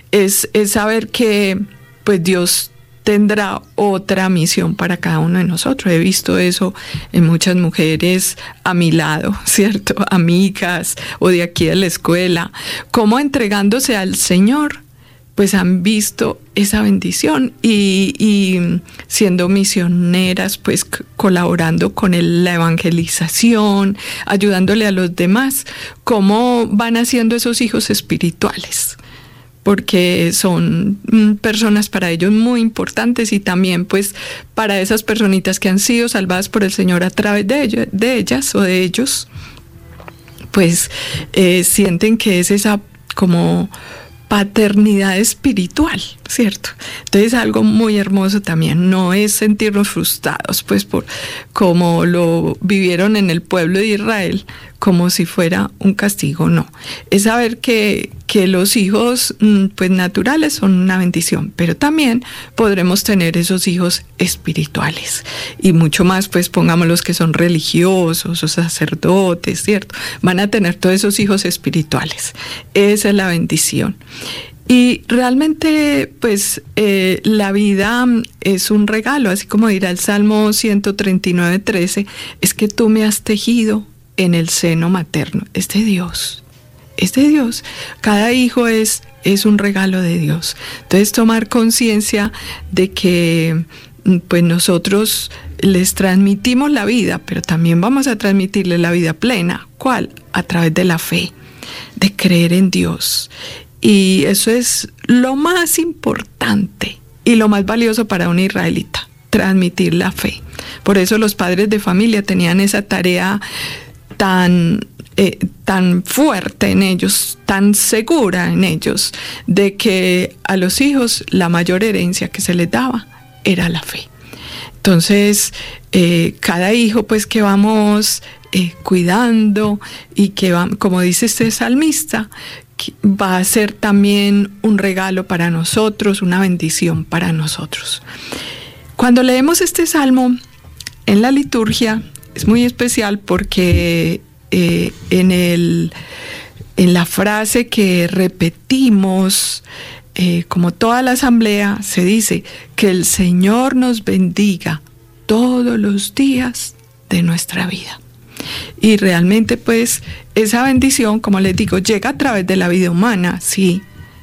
es saber que pues Dios tendrá otra misión para cada uno de nosotros. He visto eso en muchas mujeres a mi lado, ¿cierto? Amigas o de aquí de la escuela, como entregándose al Señor, pues han visto esa bendición y siendo misioneras, pues colaborando con la evangelización, ayudándole a los demás, cómo van haciendo esos hijos espirituales, porque son personas para ellos muy importantes y también pues para esas personitas que han sido salvadas por el Señor a través de ellas o de ellos, pues sienten que es esa como paternidad espiritual, ¿cierto? Entonces algo muy hermoso también, no es sentirnos frustrados pues por como lo vivieron en el pueblo de Israel, como si fuera un castigo, no. Es saber que los hijos pues naturales son una bendición, pero también podremos tener esos hijos espirituales y mucho más, pues pongamos los que son religiosos o sacerdotes, ¿cierto? Van a tener todos esos hijos espirituales. Esa es la bendición. Y realmente, pues, la vida es un regalo, así como dirá el Salmo 139:13, es que tú me has tejido en el seno materno. Es de Dios. Cada hijo es un regalo de Dios. Entonces, tomar conciencia de que pues nosotros les transmitimos la vida, pero también vamos a transmitirle la vida plena. ¿Cuál? A través de la fe, de creer en Dios. Y eso es lo más importante y lo más valioso para un israelita, transmitir la fe. Por eso los padres de familia tenían esa tarea tan fuerte en ellos, tan segura en ellos, de que a los hijos la mayor herencia que se les daba era la fe. Entonces, cada hijo pues que vamos cuidando y que va, como dice este salmista, va a ser también un regalo para nosotros, una bendición para nosotros. Cuando leemos este salmo en la liturgia es muy especial porque en la frase que repetimos como toda la asamblea se dice que el Señor nos bendiga todos los días de nuestra vida. Y realmente pues esa bendición, como les digo, llega a través de la vida humana, sí.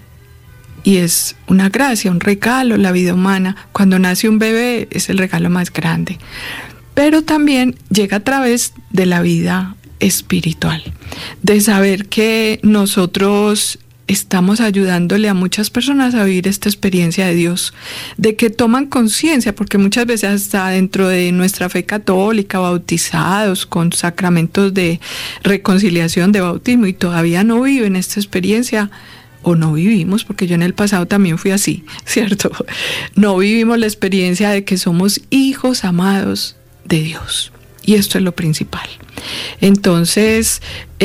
Y es una gracia, un regalo la vida humana. Cuando nace un bebé es el regalo más grande. Pero también llega a través de la vida espiritual, de saber que nosotros estamos ayudándole a muchas personas a vivir esta experiencia de Dios, de que toman conciencia, porque muchas veces hasta dentro de nuestra fe católica, bautizados con sacramentos de reconciliación, de bautismo, y todavía no viven esta experiencia, o no vivimos, porque yo en el pasado también fui así, ¿cierto? No vivimos la experiencia de que somos hijos amados de Dios. Y esto es lo principal. Entonces,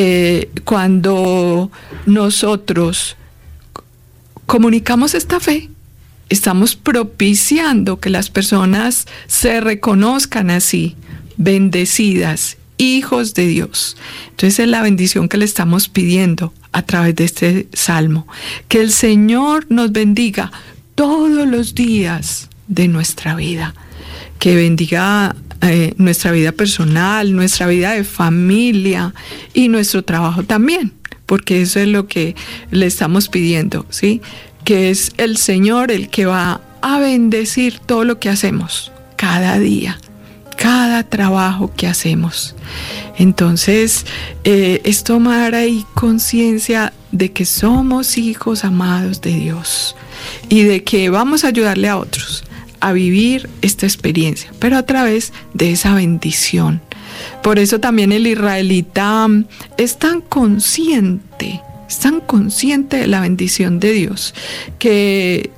cuando nosotros comunicamos esta fe, estamos propiciando que las personas se reconozcan así, bendecidas, hijos de Dios. Entonces es la bendición que le estamos pidiendo a través de este salmo. Que el Señor nos bendiga todos los días de nuestra vida. Que bendiga nuestra vida personal, nuestra vida de familia y nuestro trabajo también, porque eso es lo que le estamos pidiendo, ¿sí? Que es el Señor el que va a bendecir todo lo que hacemos cada día, cada trabajo que hacemos. Entonces, es tomar ahí conciencia de que somos hijos amados de Dios y de que vamos a ayudarle a otros a vivir esta experiencia, pero a través de esa bendición. Por eso también el israelita es tan consciente de la bendición de Dios, que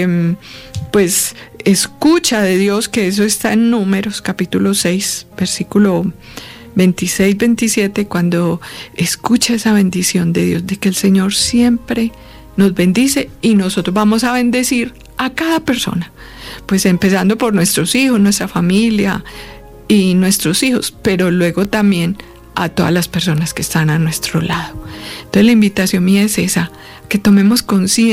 pues escucha de Dios, que eso está en Números capítulo 6, versículo 26-27, cuando escucha esa bendición de Dios, de que el Señor siempre nos bendice y nosotros vamos a bendecir a cada persona, pues empezando por nuestros hijos, nuestra familia y nuestros hijos, pero luego también a todas las personas que están a nuestro lado. Entonces la invitación mía es esa, que tomemos conciencia